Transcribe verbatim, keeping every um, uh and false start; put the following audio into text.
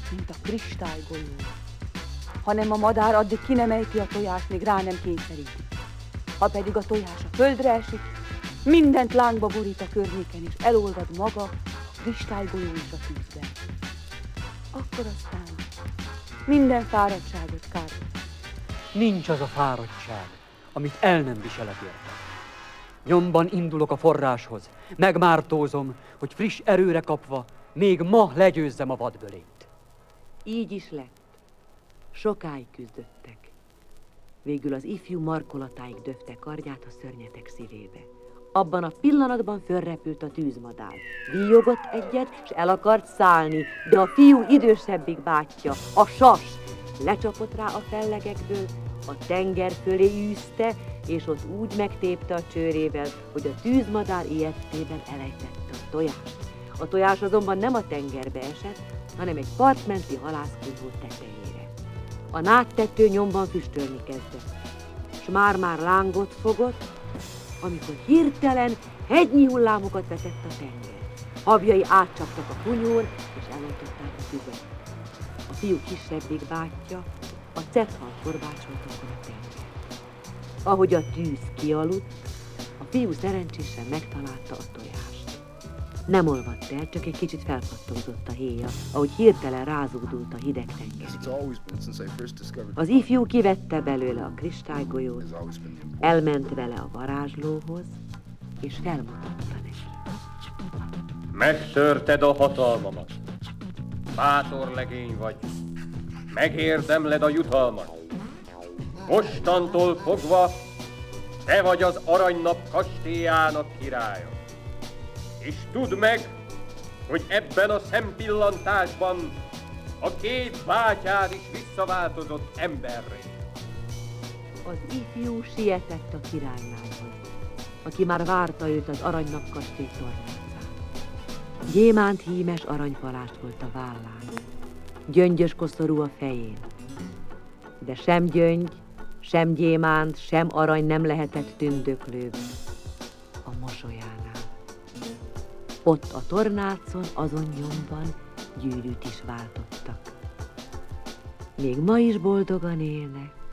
mint a kristálygolyó. Hanem a madár addig ki nem ejti a tojást, még rá nem kényszeríti. Ha pedig a tojás a földre esik, mindent lángba borít a környéken, és elolvad maga a kristálygolyó is a tűzben. Akkor aztán minden fáradtságot kár. Nincs az a fáradtság, amit el nem viselek érte. Nyomban indulok a forráshoz, megmártózom, hogy friss erőre kapva még ma legyőzzem a vadbölényt. Így is lett. Sokáig küzdöttek. Végül az ifjú markolatáig döfte kardját a szörnyetek szívébe. Abban a pillanatban fölrepült a tűzmadár. Víjogott egyet, és el akart szállni, de a fiú idősebbik bátyja, a sas, lecsapott rá a fellegekből, a tenger fölé űzte, és ott úgy megtépte a csőrével, hogy a tűzmadár ijedtében elejtette a tojást. A tojás azonban nem a tengerbe esett, hanem egy partmenti halászkunyhó tetejére. A nádtető nyomban füstölni kezdett, s már-már lángot fogott, amikor hirtelen hegynyi hullámokat vetett a tenger. Habjai átcsaptak a kunyhón, és eloltották a tüzet. A fiú kisebbik bátyja a cethal korbácsolta a tenger. Ahogy a tűz kialudt, a fiú szerencsésen megtalálta a tojást. Nem olvadt el, csak egy kicsit felpattózott a héja, ahogy hirtelen rázódult a hideg tenger. Az ifjú kivette belőle a kristálygolyót, elment vele a varázslóhoz, és felmutatta neki. Megtörted a hatalmamat. Bátor legény vagy. Megérdemled a jutalmat. Mostantól fogva te vagy az Aranynap kastélyának királya. És tudd meg, hogy ebben a szempillantásban a két bátyád is visszaváltozott emberré. Az ifjú sietett a királylányhoz, aki már várta őt az Aranynak kastély tornácán. Gyémánt hímes aranypalást volt a vállán, gyöngyös koszorú a fején, de sem gyöngy, sem gyémánt, sem arany nem lehetett tündöklőbb a mosolyánál. Ott a tornácon, azon nyomban gyűrűt is váltottak. Még ma is boldogan élnek,